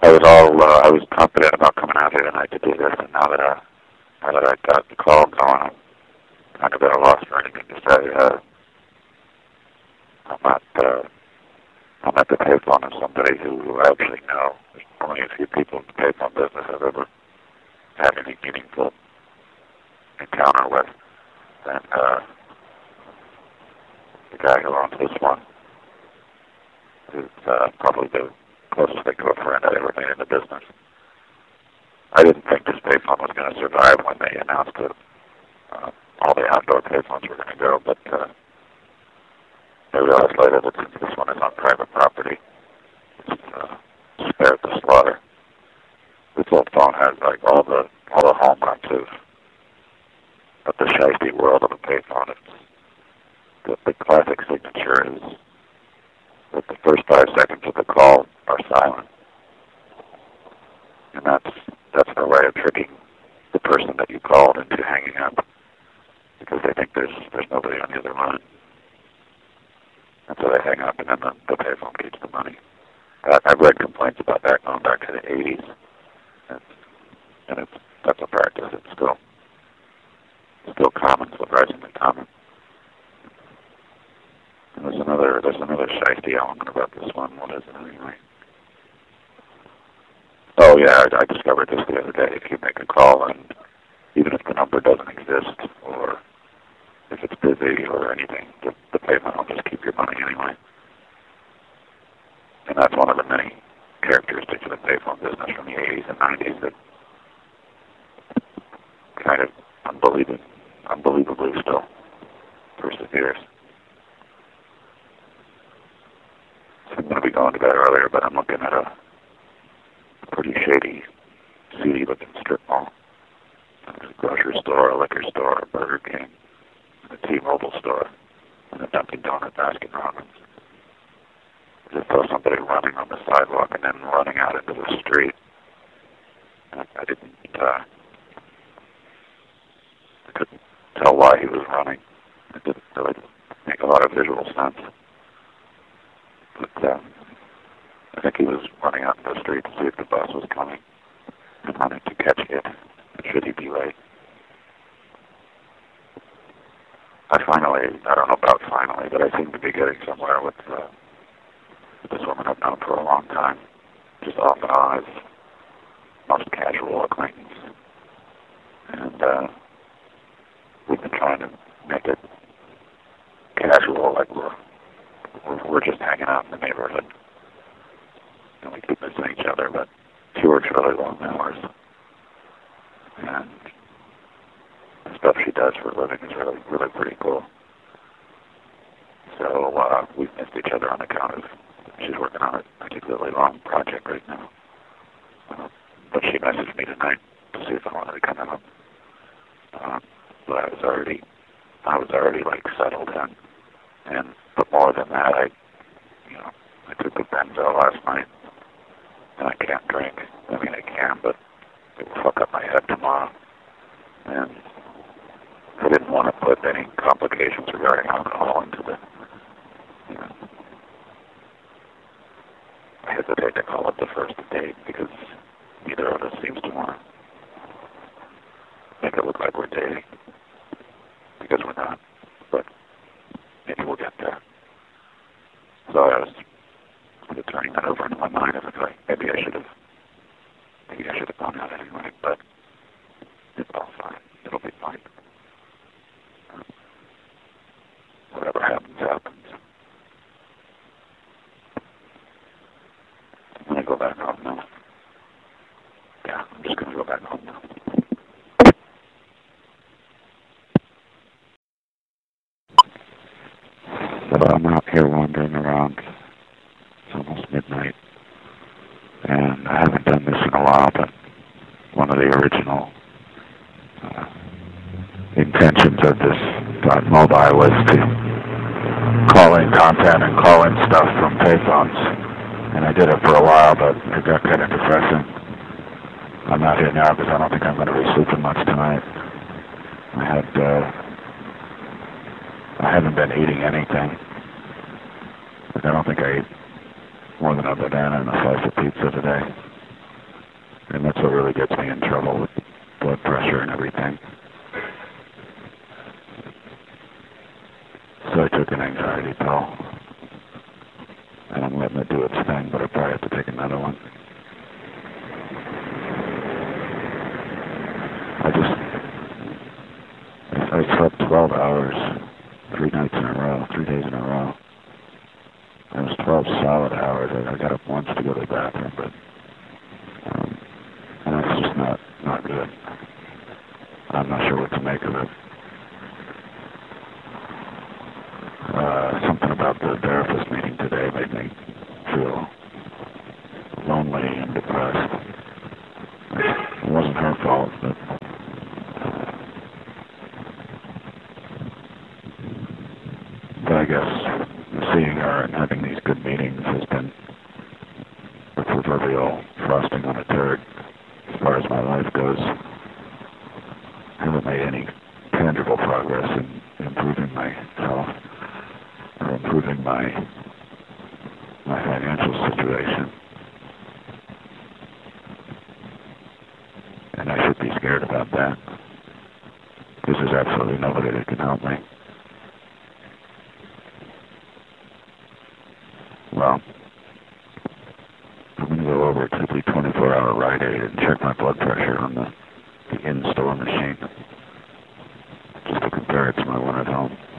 I was confident about coming out here tonight to do this, and now that I got the call going, I'm kind of at a loss for anything to say. I'm at the payphone of somebody who I actually know. There's only a few people in the payphone business I've ever had any meaningful encounter with. And the guy who owns this one is probably the closest thing to a friend I ever made in the business. I didn't think this payphone was going to survive when they announced that all the outdoor payphones were going to go, but I realized later that since this one is on private property, it's spared the slaughter. This old phone has like all the hallmarks of the shiesty world of a payphone. It's the classic signature is that the first 5 seconds of the call are silent, and that's their way of tricking the person that you called into hanging up, because they think there's nobody on the other line. And so they hang up, and then the payphone keeps the money. I've read complaints about that going back to the 80s, and that's a practice. It's still common, surprisingly common. And there's another shiesty element about this one. What is it anyway? Oh yeah, I discovered this the other day. If you make a call, and even if the number doesn't exist, or if it's busy or anything, the payphone will just keep your money anyway. And that's one of the many characteristics of the payphone business from the 80s and 90s that kind of unbelievably still perseveres. So I'm going to be going to bed earlier, but I'm looking at a pretty shady, seedy-looking strip mall. There's a grocery store, a liquor store, a Burger King, a T-Mobile store, and a Dunkin' Donut Baskin Robbins. Just saw somebody running on the sidewalk and then running out into the street. I couldn't tell why he was running. It didn't really make a lot of visual sense. But I think he was running out in the street to see if the bus was coming and running to catch it, should he be late. I don't know about finally, but I seem to be getting somewhere with this woman I've known for a long time, just off and on as most casual acquaintance. And we've been trying to make it casual, like we're just hanging out in the neighborhood. And we keep missing each other, but she works really long hours. And the stuff she does for a living is really, really pretty cool. So we've missed each other on account of she's working on a particularly long project right now. But she messaged me tonight to see if I wanted to come out. But I was already like settled in. But more than that, I took a benzo last night, and I can't drink. I mean, I can, but it will fuck up my head tomorrow. And I didn't want to put any complications regarding alcohol into the, I hesitate to call it the first date because neither of us seems to want to make it look like we're dating, because we're not, but maybe we'll get there. So I was turning that over into my mind. I was like, maybe I should have gone out anyway, but it's all fine. It'll be fine. Whatever happens, happens. I'm going to go back home now. Yeah, I'm just going to go back home now. So I'm out here wandering around. It's almost midnight. And I haven't done this in a while, but one of the original intentions of this .mobile was to call in content and call in stuff from payphones. And I did it for a while, but it got kind of depressing. I'm out here now because I don't think I'm going to be sleeping much tonight. I haven't been eating anything. Like, I don't think I ate more than a banana and a slice of pizza today. And that's what really gets me in trouble with blood pressure and everything. So I took an anxiety pill. And I'm letting it do its thing, but I probably have to take another one. I slept 12 hours, 3 nights in a row, 3 days in a row. It was 12 solid hours. I got up once to go to the bathroom, but and that's just not good. I'm not sure what to make of it. Something about the therapist meeting today made me feel lonely and depressed. It wasn't her fault, but I guess seeing her and having these good meetings has been the proverbial frosting on a turd as far as my life goes. I haven't made any tangible progress in improving my health or improving my financial situation. And I should be scared about that, because there's absolutely nobody that can help me. Well, I'm going to go over to the 24-hour Rite Aid and check my blood pressure on the in-store machine, just to compare it to my one at home.